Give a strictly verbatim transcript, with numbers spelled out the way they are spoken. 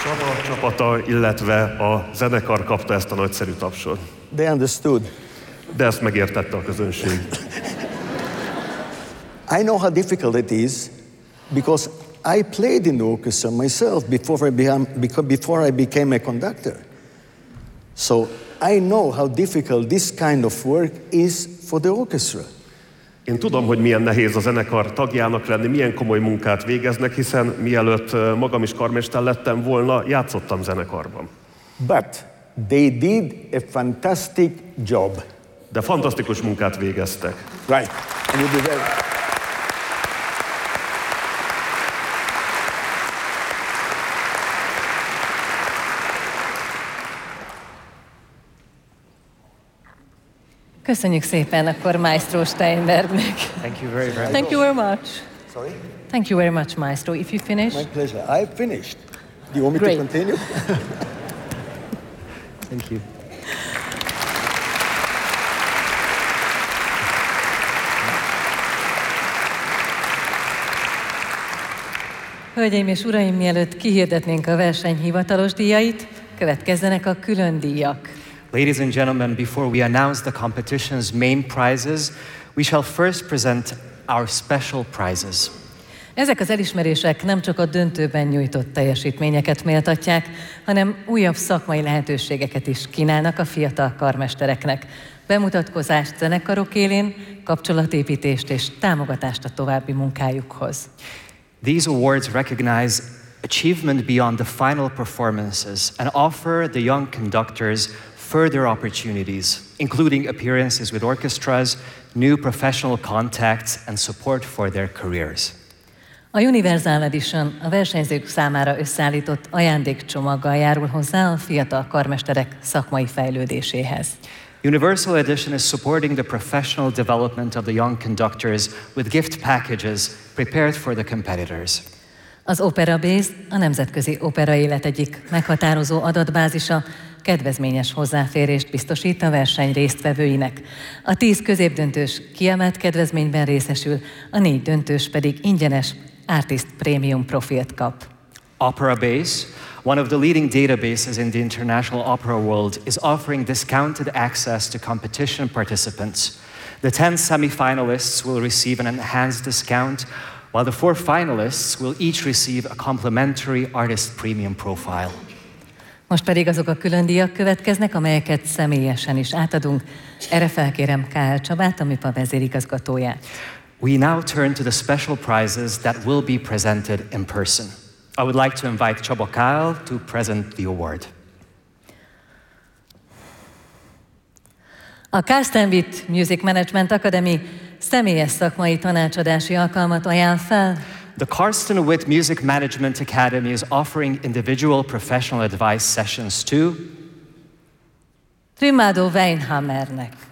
Csaba csapata, illetve a zenekar kapta ezt a nagyszerű tapsot. They understood. De ezt megértette a közönség. I know how difficult it is because I played in the orchestra myself before I became, before I became a conductor. So I know how difficult this kind of work is for the orchestra. Én tudom, hogy milyen nehéz a zenekar tagjának lenni, milyen komoly munkát végeznek, hiszen mielőtt magam is karmester lettem volna, játszottam zenekarban. But they did a fantastic job. De fantasztikus munkát végeztek. Right. And you did very... Köszönjük szépen akkor Maestro Steinbergnek. Thank you very, very Thank you very much. Sorry? Thank you very much, Maestro. If you finish. My pleasure. I finished. Do you want me Great. to continue? Thank you. Hölgyeim és uraim, mielőtt kihirdetnénk a verseny hivatalos díjait, következzenek a külön díjak. Ladies and gentlemen, before we announce the competition's main prizes, we shall first present our special prizes. Ezek az elismerések nem csak a döntőben nyújtott teljesítményeket méltatják, hanem újabb szakmai lehetőségeket is kínálnak a fiatal karmestereknek. Bemutatkozást zenekarok élén, kapcsolatépítést és támogatást a további munkájukhoz. These awards recognize achievement beyond the final performances and offer the young conductors further opportunities, including appearances with orchestras, new professional contacts, and support for their careers. A Universal Edition a versenyzők számára összeállított ajándékcsomaggal járul hozzá a fiatal karmesterek szakmai fejlődéséhez. Universal Edition is supporting the professional development of the young conductors with gift packages prepared for the competitors. Az OperaBase a nemzetközi opera élet egyik meghatározó adatbázisa, kedvezményes hozzáférést biztosít a verseny résztvevőinek. A tíz középdöntős kiemelt kedvezményben részesül, a négy döntős pedig ingyenes Artist Premium profilt kap. OperaBase, one of the leading databases in the international opera world, is offering discounted access to competition participants. The ten semi-finalists will receive an enhanced discount, while the four finalists will each receive a complimentary Artist Premium profile. Most pedig azok a külön díjak következnek, amelyeket személyesen is átadunk. Erre felkérem K L Csabát, a MIPA vezérigazgatóját. We now turn to the special prizes that will be presented in person. I would like to invite Csaba Kál to present the award. A Karsten Witt Music Management Academy személyes szakmai tanácsadási alkalmat ajánl fel. The Karsten Witt Music Management Academy is offering individual professional advice sessions to Trimado Weinhammernek.